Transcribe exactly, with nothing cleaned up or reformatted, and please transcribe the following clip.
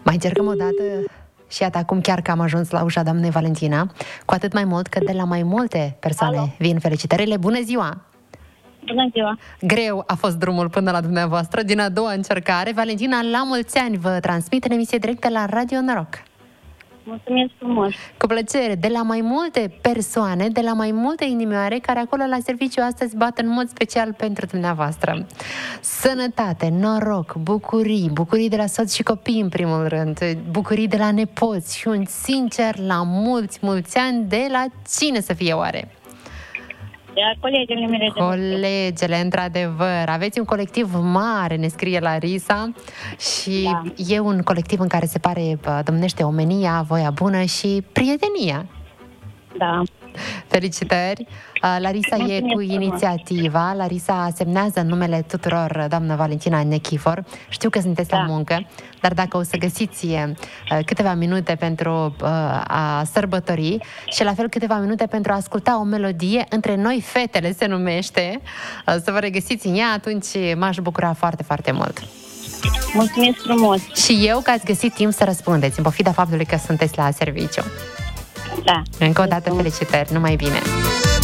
Mai încercăm o dată și iată acum chiar că am ajuns la ușa doamnei Valentina, cu atât mai mult că de la mai multe persoane Alo. vin felicitările. Bună ziua! Bună ziua! Greu a fost drumul până la dumneavoastră din a doua încercare. Valentina, la mulți ani vă transmit în emisie directă la Radio Noroc. Mulțumesc frumos! Cu plăcere, de la mai multe persoane, de la mai multe inimioare care acolo la serviciu astăzi bat în mod special pentru dumneavoastră. Sănătate, noroc, bucurii, bucurii de la soț și copii în primul rând, bucurii de la nepoți și un sincer la mulți, mulți ani de la cine să fie oare? De la colegele mele de Colegele, într-adevăr. Aveți un colectiv mare, ne scrie Larisa, și Da. e un colectiv în care se pare bă, domnește omenia, voia bună și prietenia. Da. Felicitări! Larisa e Mulțumesc cu frumos. inițiativa. Larisa semnează în numele tuturor, doamnă Valentina Nechifor. Știu că sunteți Da. la muncă, dar dacă o să găsiți uh, câteva minute pentru uh, a sărbători și la fel câteva minute pentru a asculta o melodie, Între noi fetele se numește, uh, să vă regăsiți în ea, atunci m-aș bucura foarte, foarte mult. Mulțumesc frumos! Și eu că ați găsit timp să răspundeți, în pofida faptului că sunteți la serviciu. Da. Încă o dată felicitări, numai bine!